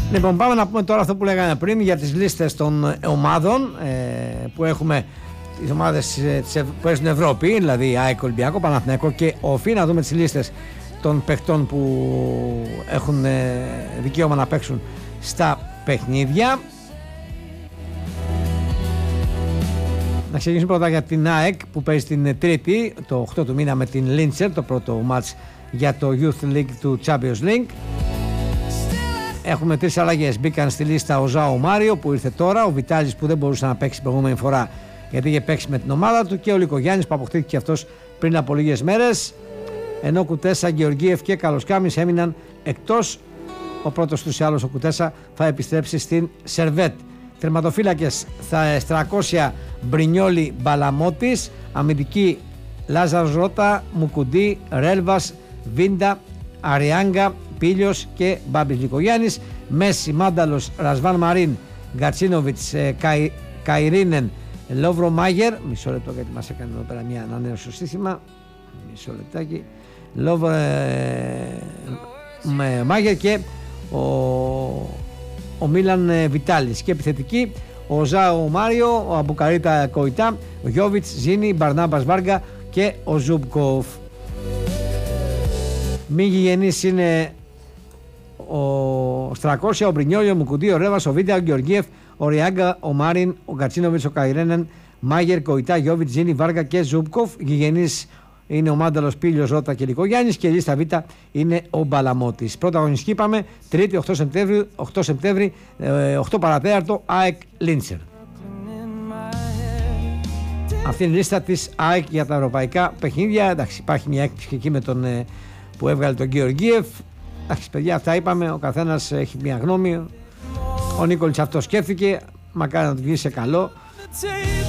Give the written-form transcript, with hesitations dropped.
Λοιπόν, πάμε να πούμε τώρα αυτό που λέγαμε πριν για τις λίστες των ομάδων που έχουμε. Τις ομάδες που παίζουν Ευρώπη, δηλαδή ΑΕΚ, Ολυμπιακό, Παναθηναϊκό και ΟΦΗ. Να δούμε τις λίστες των παιχτών που έχουν δικαίωμα να παίξουν στα παιχνίδια. Να ξεκινήσουμε πρώτα για την ΑΕΚ που παίζει την Τρίτη, το 8 του μήνα με την Λίντσερ, το πρώτο μάτς για το Youth League του Champions League. Έχουμε 3 αλλαγές. Μπήκαν στη λίστα ο Ζάο Μάριο που ήρθε τώρα, ο Βιτάλης που δεν μπορούσε να παίξει την προηγούμενη φορά γιατί είχε παίξει με την ομάδα του και ο Λικογιάννης που αποκτήθηκε αυτός πριν από λίγες μέρες. Ενώ Κουτέσα, Γεωργίευ και Καλοσκάμης έμειναν εκτός. Ο πρώτος τους ή άλλος, ο Κουτέσα, θα επιστρέψει στην Σερβέτ. Τερματοφύλακες Στρακόσια, Μπρινιόλι, Μπαλαμότης. Αμυντική Λάζαρος Ρώτα, Μουκουντή, Ρέλβας, Βίντα, Αριάγκα, Πίλιος και Μπάμπης Λικογιάννης. Μέση Μάνταλος, Ρασβάν Μαρίν, Γκατσίνοβιτς, Καϊρίνεν, Λόβρο Μάγερ. Μισό λεπτό γιατί μας έκανε εδώ πέρα μια ανανέωση στο σύστημα. Μισό λεπτάκι. Λόβρο Μάγερ και ο Μίλαν Βιτάλης. Και επιθετική ο Ζάο Μάριο, ο Αμπουκαρίτα Κοϊτά, ο Γιώβιτς, Ζίνη, Μπαρνάμπας Βάργα και ο Ζουμπκοφ. Μη γηγενείς είναι ο Στρακόσια, ο Μπρινιόλιο, ο Μουκουντή, ο Ρέβας, ο Βίντα, ο Γεωργίευ, ο Ριάγκα, ο Μάριν, ο Γκατσίνοβιτς, ο Καϊρένεν, Μάγερ, Κοϊτά, Γιώβιτς, Ζίνη, Βάργα και Ζουμπκοφ. Γηγενείς είναι ο Μάνταλος, Πίλιος, Ρώτα και Λικογιάννης και η λίστα Β είναι ο Μπαλαμότης. Πρώτα αγωνιστική είπαμε Τρίτη 8 Σεπτέμβρη 8 παρατέταρτο ΑΕΚ Λίντσερ. Αυτή είναι η λίστα της ΑΕΚ για τα ευρωπαϊκά παιχνίδια. Εντάξει, υπάρχει μια έκπληξη εκεί με τον που έβγαλε τον Γεωργίευ. Εντάξει, παιδιά, αυτά είπαμε. Ο καθένας έχει μια γνώμη. Ο Νίκολης αυτό σκέφτηκε. Μακάρι να του βγει σε καλό.